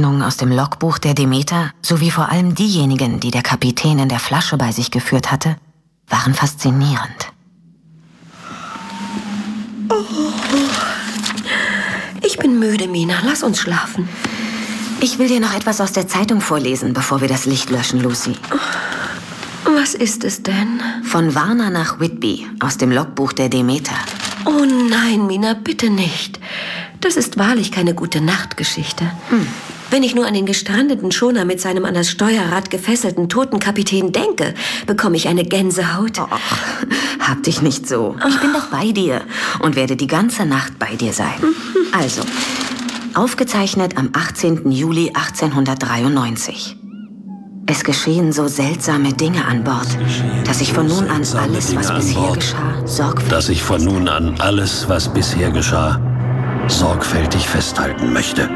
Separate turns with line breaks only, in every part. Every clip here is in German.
Aufzeichnungen aus dem Logbuch der Demeter sowie vor allem diejenigen, die der Kapitän in der Flasche bei sich geführt hatte, waren faszinierend.
Oh. Ich bin müde, Mina. Lass uns schlafen.
Ich will dir noch etwas aus der Zeitung vorlesen, bevor wir das Licht löschen, Lucy.
Was ist es denn?
Von Varna nach Whitby, aus dem Logbuch der Demeter.
Oh nein, Mina, bitte nicht. Das ist wahrlich keine gute Nachtgeschichte. Wenn ich nur an den gestrandeten Schoner mit seinem an das Steuerrad gefesselten toten Kapitän denke, bekomme ich eine Gänsehaut.
Oh, hab dich nicht so. Ich bin doch bei dir und werde die ganze Nacht bei dir sein. Also, aufgezeichnet am 18. Juli 1893. Es geschehen so seltsame Dinge an Bord, dass ich von nun an alles, was bisher geschah,
sorgfältig festhalten möchte.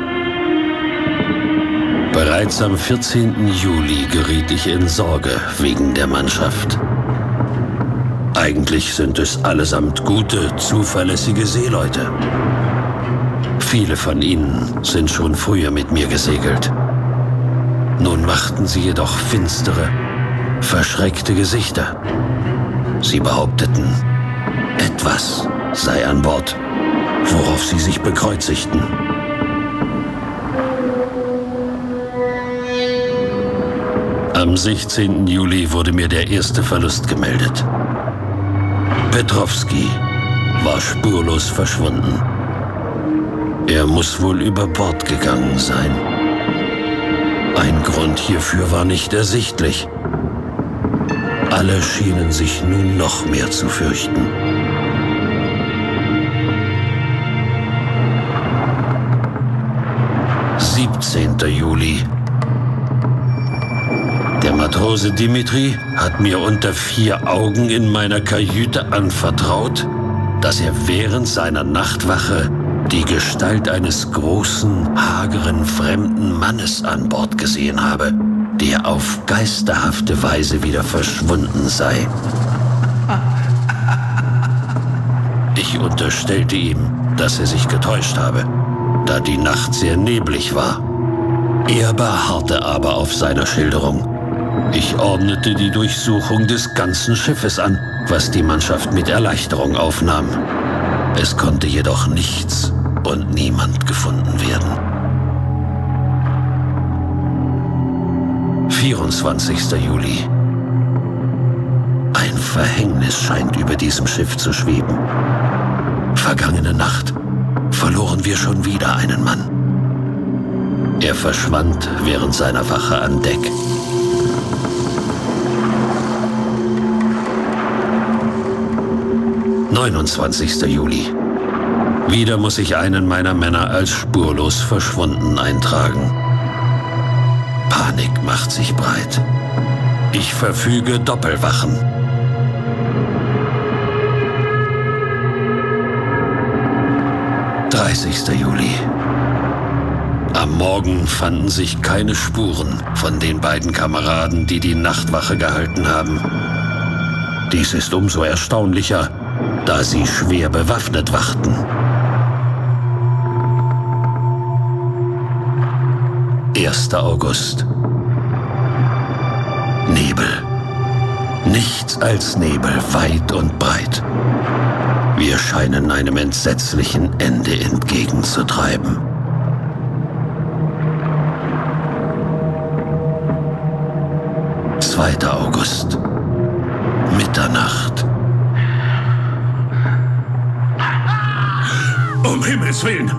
Bereits am 14. Juli geriet ich in Sorge wegen der Mannschaft. Eigentlich sind es allesamt gute, zuverlässige Seeleute. Viele von ihnen sind schon früher mit mir gesegelt. Nun machten sie jedoch finstere, verschreckte Gesichter. Sie behaupteten, etwas sei an Bord, worauf sie sich bekreuzigten. Am 16. Juli wurde mir der erste Verlust gemeldet. Petrovski war spurlos verschwunden. Er muss wohl über Bord gegangen sein. Ein Grund hierfür war nicht ersichtlich. Alle schienen sich nun noch mehr zu fürchten. Juli. Der Matrose Dimitri hat mir unter 4 Augen in meiner Kajüte anvertraut, dass er während seiner Nachtwache die Gestalt eines großen, hageren, fremden Mannes an Bord gesehen habe, der auf geisterhafte Weise wieder verschwunden sei. Ich unterstellte ihm, dass er sich getäuscht habe, da die Nacht sehr neblig war. Er beharrte aber auf seiner Schilderung. Ich ordnete die Durchsuchung des ganzen Schiffes an, was die Mannschaft mit Erleichterung aufnahm. Es konnte jedoch nichts und niemand gefunden werden. 24. Juli. Ein Verhängnis scheint über diesem Schiff zu schweben. Vergangene Nacht verloren wir schon wieder einen Mann. Er verschwand während seiner Wache an Deck. / 29. Juli. Wieder muss ich einen meiner Männer als spurlos verschwunden eintragen. Panik macht sich breit. Ich verfüge Doppelwachen. / 30. Juli. Am Morgen fanden sich keine Spuren von den beiden Kameraden, die die Nachtwache gehalten haben. Dies ist umso erstaunlicher, da sie schwer bewaffnet wachten. 1. August. Nebel. Nichts als Nebel, weit und breit. Wir scheinen einem entsetzlichen Ende entgegenzutreiben. 2. August. Mitternacht.
Um Himmels Willen!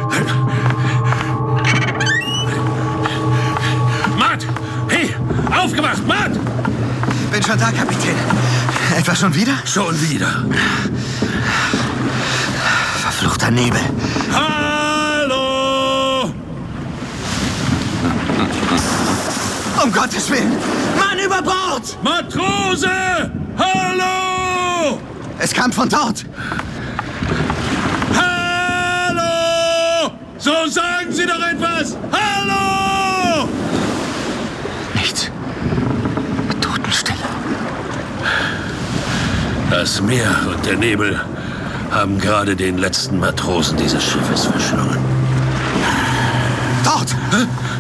Matt! Hey! Aufgewacht, Matt!
Bin schon da, Kapitän. Etwa schon wieder?
Schon wieder.
Verfluchter Nebel.
Hallo!
Um Gottes Willen! Mann über Bord!
Matrose! Hallo!
Es kam von dort.
Hallo! So sagen Sie doch etwas! Hallo!
Nichts. Totenstille.
Das Meer und der Nebel haben gerade den letzten Matrosen dieses Schiffes verschlungen.
Dort!